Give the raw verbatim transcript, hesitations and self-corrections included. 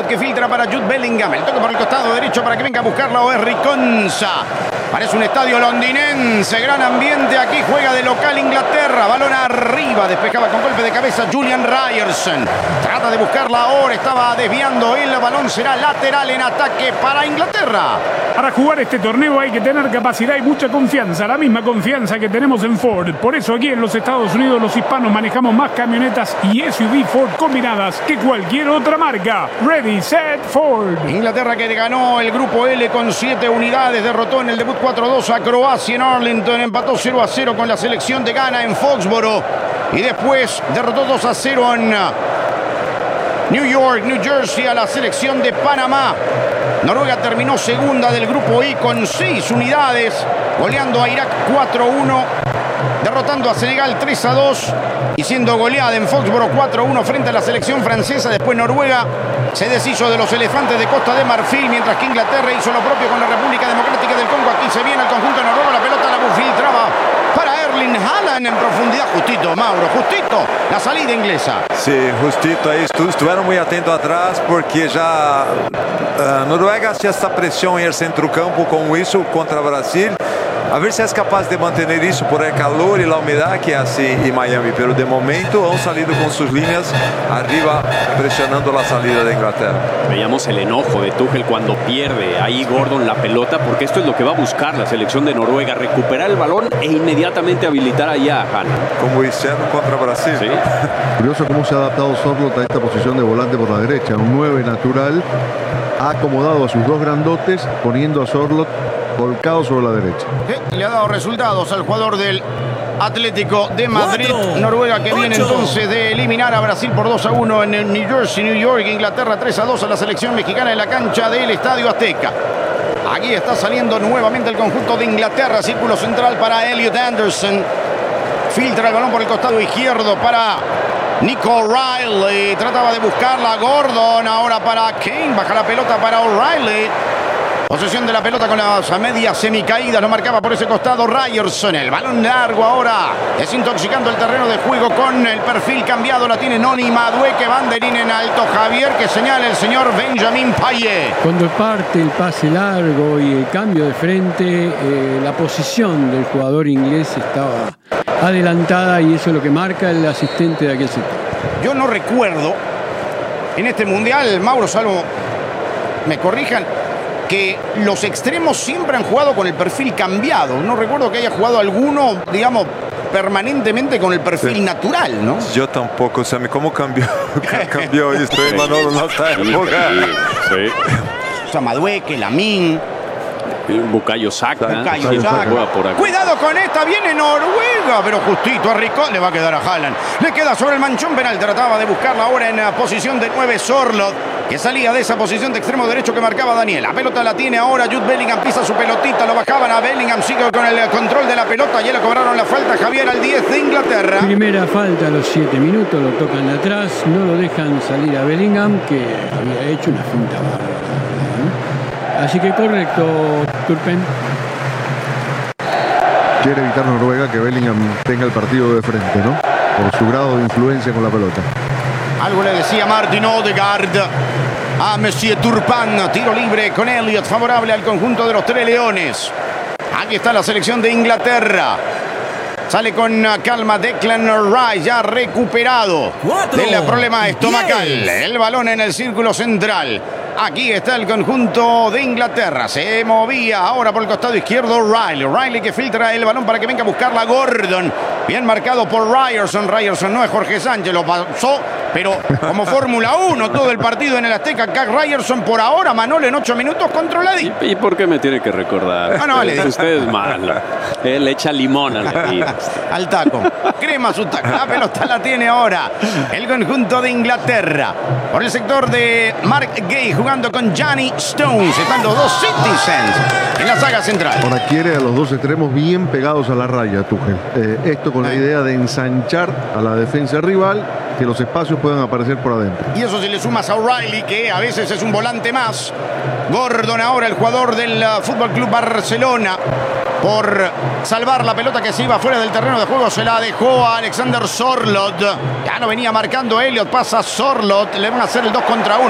Elliott que filtra para Jude Bellingham. El toque por el costado derecho para que venga a buscarla Oerri Konsa. Parece un estadio londinense. Gran ambiente. Aquí juega de local Inglaterra. Balón arriba. Despejaba con golpe de cabeza Julian Ryerson. Trata de buscarla ahora. Estaba desviando. El balón será lateral en ataque para Inglaterra. Para jugar este torneo hay que tener capacidad y mucha confianza. La misma confianza que tenemos en Ford. Por eso aquí en los Estados Unidos los hispanos manejamos más camionetas y S U V Ford combinadas que cualquier otra marca. Ready, set, Ford. Inglaterra que ganó el grupo L con siete unidades. Derrotó en el debut cuatro a dos a Croacia en Arlington. Empató cero a cero con la selección de Ghana en Foxboro. Y después derrotó dos a cero en New York, New Jersey a la selección de Panamá. Noruega terminó segunda del grupo I con seis unidades, goleando a Irak cuatro a uno, derrotando a Senegal tres a dos y siendo goleada en Foxboro cuatro a uno frente a la selección francesa. Después Noruega se deshizo de los elefantes de Costa de Marfil, mientras que Inglaterra hizo lo propio con la República Democrática del Congo. Aquí se viene el conjunto noruego, la pelota la filtraba para Erling Haaland en profundidad. Justito, Mauro, justito la salida inglesa. Sí, justito ahí. Estuvieron muy atentos atrás porque ya uh, Noruega hacía esta presión en el centrocampo con eso contra Brasil. A ver si es capaz de mantener eso por el calor y la humedad que hace en Miami. Pero de momento han salido con sus líneas arriba presionando la salida de Inglaterra. Veíamos el enojo de Tuchel cuando pierde ahí Gordon la pelota, porque esto es lo que va a buscar la selección de Noruega: recuperar el balón e inmediatamente habilitar allá a Haaland. Como hicieron contra Brasil. Sí. Curioso cómo se ha adaptado Sorloth a esta posición de volante por la derecha. Un nueve natural. Ha acomodado a sus dos grandotes, poniendo a Sorloth volcado sobre la derecha. Sí, le ha dado resultados al jugador del Atlético de Madrid. Cuatro, Noruega que ocho. Viene entonces de eliminar a Brasil por dos a uno en New Jersey, New York. Inglaterra tres a dos a la selección mexicana en la cancha del Estadio Azteca. Aquí está saliendo nuevamente el conjunto de Inglaterra. Círculo central para Elliot Anderson. Filtra el balón por el costado izquierdo para Nico O'Reilly. Trataba de buscarla Gordon. Ahora para Kane. Baja la pelota para O'Reilly. Posesión de la pelota con las medias semicaídas. Lo marcaba por ese costado Ryerson. El balón largo ahora. Desintoxicando el terreno de juego con el perfil cambiado. La tiene Noni Madueke. Banderín en alto. Javier, que señala el señor Benjamin Payet. Cuando parte el pase largo y el cambio de frente, eh, la posición del jugador inglés estaba adelantada y eso es lo que marca el asistente de aquel sector. Yo no recuerdo en este mundial, Mauro, salvo me corrijan, que los extremos siempre han jugado con el perfil cambiado. No recuerdo que haya jugado alguno, digamos, permanentemente con el perfil sí. natural, ¿no? Yo tampoco, Sammy. ¿Cómo cambió, cambió esto, eh, Manolo, en esta época? Sí. O sea, Madueke, Lamine. Bukayo Saka. Bukayo Saka. Cuidado con esta, viene Noruega, pero justito a Rico le va a quedar a Haaland. Le queda sobre el manchón penal. Trataba de buscarla ahora en la posición de nueve Sorloth, que salía de esa posición de extremo derecho que marcaba Daniel. La pelota la tiene ahora Jude Bellingham, pisa su pelotita, lo bajaban a Bellingham, sigue con el control de la pelota. Ya le cobraron la falta, Javier, al diez de Inglaterra. Primera falta a los siete minutos, lo tocan de atrás, no lo dejan salir a Bellingham, que había hecho una finta bárbara. Así que correcto, Turpen. Quiere evitar Noruega que Bellingham tenga el partido de frente, ¿no? Por su grado de influencia con la pelota. Algo le decía Martin Odegaard a Monsieur Turpan. Tiro libre con Elliott, favorable al conjunto de los Tres Leones. Aquí está la selección de Inglaterra. Sale con calma Declan Rice, ya recuperado Cuatro, del problema estomacal. Diez. El balón en el círculo central. Aquí está el conjunto de Inglaterra. Se movía ahora por el costado izquierdo O'Reilly. O'Reilly que filtra el balón para que venga a buscarla Gordon. Bien marcado por Ryerson. Ryerson no es Jorge Sánchez, lo pasó, pero como Fórmula uno todo el partido en el Azteca. Acá Ryerson por ahora, Manolo, en ocho minutos controladito. ¿Y, ¿Y por qué me tiene que recordar? Ah, no, vale. Usted es malo. Él echa limón a la vida. Al taco. Crema su taco. La pelota la tiene ahora el conjunto de Inglaterra. Por el sector de Mark Gay jugando con Johnny Stones. Están los dos Citizens en la saga central. Ahora quiere a los dos extremos bien pegados a la raya, Tuchel. Eh, esto con la idea de ensanchar a la defensa rival, que los espacios puedan aparecer por adentro. Y eso si le sumas a O'Reilly, que a veces es un volante más. Gordon ahora, el jugador del Fútbol Club Barcelona, por salvar la pelota que se iba fuera del terreno de juego, se la dejó a Alexander Sorloth. Ya no venía marcando Elliott, pasa Sorloth, le van a hacer el dos contra uno.